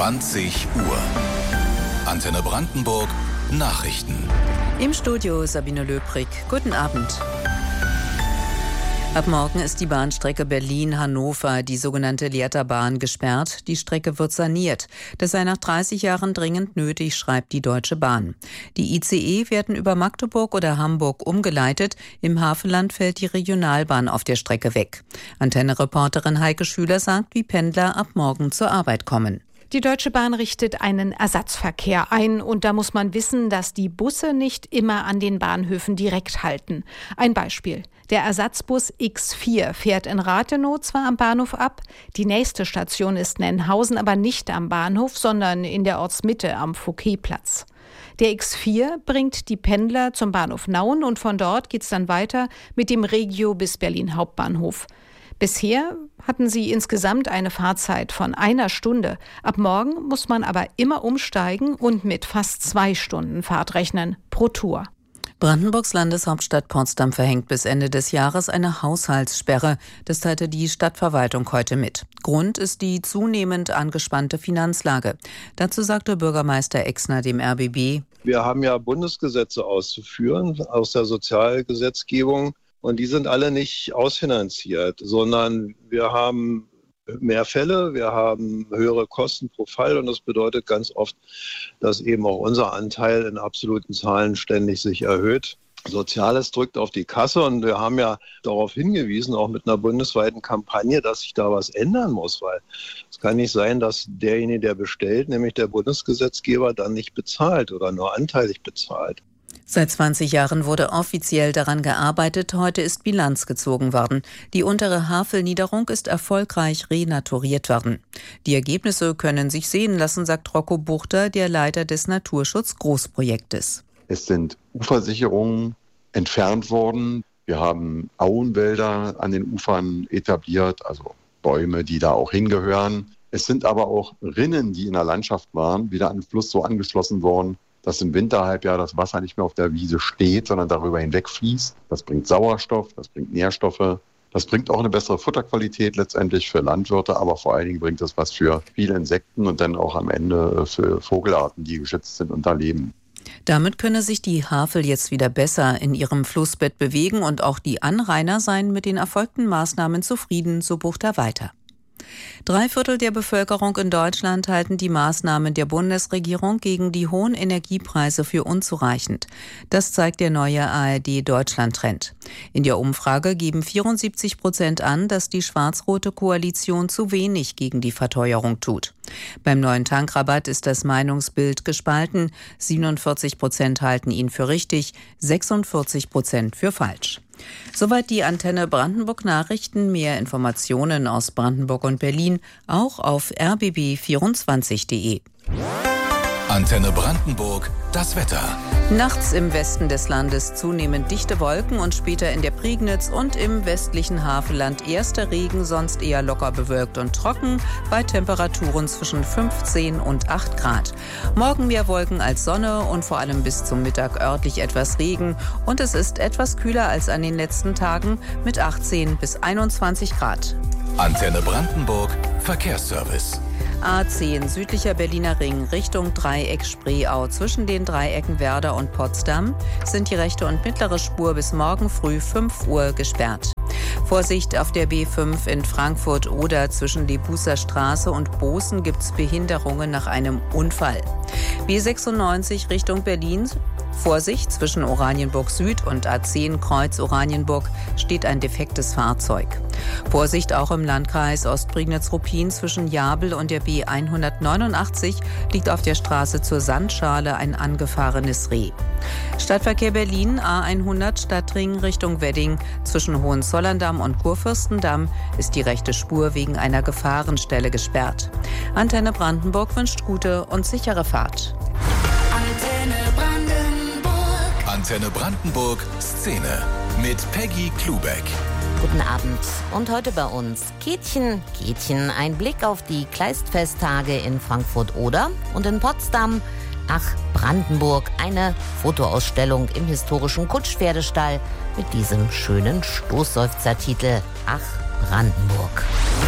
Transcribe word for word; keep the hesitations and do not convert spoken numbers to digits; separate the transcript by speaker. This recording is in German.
Speaker 1: zwanzig Uhr. Antenne Brandenburg Nachrichten.
Speaker 2: Im Studio Sabine Löbrig. Guten Abend. Ab morgen ist die Bahnstrecke Berlin-Hannover, die sogenannte Lehrterbahn, gesperrt. Die Strecke wird saniert. Das sei nach dreißig Jahren dringend nötig, schreibt die Deutsche Bahn. Die I C E werden über Magdeburg oder Hamburg umgeleitet. Im Hafenland fällt die Regionalbahn auf der Strecke weg. Antenne-Reporterin Heike Schüler sagt, wie Pendler ab morgen zur Arbeit kommen.
Speaker 3: Die Deutsche Bahn richtet einen Ersatzverkehr ein und da muss man wissen, dass die Busse nicht immer an den Bahnhöfen direkt halten. Ein Beispiel. Der Ersatzbus X vier fährt in Rathenow zwar am Bahnhof ab, die nächste Station ist Nennhausen, aber nicht am Bahnhof, sondern in der Ortsmitte am Fouquetplatz. Der X vier bringt die Pendler zum Bahnhof Nauen und von dort geht's dann weiter mit dem Regio bis Berlin Hauptbahnhof. Bisher hatten sie insgesamt eine Fahrzeit von einer Stunde. Ab morgen muss man aber immer umsteigen und mit fast zwei Stunden Fahrt rechnen pro Tour.
Speaker 2: Brandenburgs Landeshauptstadt Potsdam verhängt bis Ende des Jahres eine Haushaltssperre. Das teilte die Stadtverwaltung heute mit. Grund ist die zunehmend angespannte Finanzlage. Dazu sagte Bürgermeister Exner dem R B B:
Speaker 4: Wir haben ja Bundesgesetze auszuführen aus der Sozialgesetzgebung. Und die sind alle nicht ausfinanziert, sondern wir haben mehr Fälle, wir haben höhere Kosten pro Fall und das bedeutet ganz oft, dass eben auch unser Anteil in absoluten Zahlen ständig sich erhöht. Soziales drückt auf die Kasse und wir haben ja darauf hingewiesen, auch mit einer bundesweiten Kampagne, dass sich da was ändern muss, weil es kann nicht sein, dass derjenige, der bestellt, nämlich der Bundesgesetzgeber, dann nicht bezahlt oder nur anteilig bezahlt.
Speaker 2: Seit zwanzig Jahren wurde offiziell daran gearbeitet, heute ist Bilanz gezogen worden. Die untere Havelniederung ist erfolgreich renaturiert worden. Die Ergebnisse können sich sehen lassen, sagt Rocco Buchter, der Leiter des Naturschutz-Großprojektes.
Speaker 5: Es sind Ufersicherungen entfernt worden. Wir haben Auenwälder an den Ufern etabliert, also Bäume, die da auch hingehören. Es sind aber auch Rinnen, die in der Landschaft waren, wieder an den Fluss so angeschlossen worden, dass im Winterhalbjahr das Wasser nicht mehr auf der Wiese steht, sondern darüber hinweg fließt. Das bringt Sauerstoff, das bringt Nährstoffe, das bringt auch eine bessere Futterqualität letztendlich für Landwirte, aber vor allen Dingen bringt das was für viele Insekten und dann auch am Ende für Vogelarten, die geschützt sind und da leben.
Speaker 2: Damit könne sich die Havel jetzt wieder besser in ihrem Flussbett bewegen und auch die Anrainer seien mit den erfolgten Maßnahmen zufrieden, so Buchter weiter. Drei Viertel der Bevölkerung in Deutschland halten die Maßnahmen der Bundesregierung gegen die hohen Energiepreise für unzureichend. Das zeigt der neue A R D-Deutschland-Trend. In der Umfrage geben vierundsiebzig Prozent an, dass die schwarz-rote Koalition zu wenig gegen die Verteuerung tut. Beim neuen Tankrabatt ist das Meinungsbild gespalten. siebenundvierzig Prozent halten ihn für richtig, sechsundvierzig Prozent für falsch. Soweit die Antenne Brandenburg Nachrichten. Mehr Informationen aus Brandenburg und Berlin auch auf r b b vierundzwanzig punkt d e.
Speaker 1: Antenne Brandenburg, das Wetter.
Speaker 2: Nachts im Westen des Landes zunehmend dichte Wolken und später in der Prignitz und im westlichen Havelland erster Regen, sonst eher locker bewölkt und trocken, bei Temperaturen zwischen fünfzehn und acht Grad. Morgen mehr Wolken als Sonne und vor allem bis zum Mittag örtlich etwas Regen und es ist etwas kühler als an den letzten Tagen mit achtzehn bis einundzwanzig Grad.
Speaker 1: Antenne Brandenburg, Verkehrsservice.
Speaker 2: A zehn südlicher Berliner Ring Richtung Dreieck Spreeau. Zwischen den Dreiecken Werder und Potsdam sind die rechte und mittlere Spur bis morgen früh fünf Uhr gesperrt. Vorsicht auf der B fünf in Frankfurt oder zwischen Debußer Straße und Bozen gibt es Behinderungen nach einem Unfall. B sechsundneunzig Richtung Berlin. Vorsicht, zwischen Oranienburg Süd und A zehn Kreuz Oranienburg steht ein defektes Fahrzeug. Vorsicht auch im Landkreis Ostprignitz-Ruppin zwischen Jabel und der B hundertneunundachtzig liegt auf der Straße zur Sandschale ein angefahrenes Reh. Stadtverkehr Berlin A hundert Stadtring Richtung Wedding. Zwischen Hohenzollern-Damm und Kurfürstendamm ist die rechte Spur wegen einer Gefahrenstelle gesperrt. Antenne Brandenburg wünscht gute und sichere Fahrt.
Speaker 1: Antenne Brandenburg. Antenne Brandenburg Szene mit Peggy Klubeck.
Speaker 6: Guten Abend und heute bei uns Kätchen, Kätchen, ein Blick auf die Kleistfesttage in Frankfurt-Oder und in Potsdam. Ach, Brandenburg, eine Fotoausstellung im historischen Kutschpferdestall mit diesem schönen Stoßseufzertitel Ach, Brandenburg.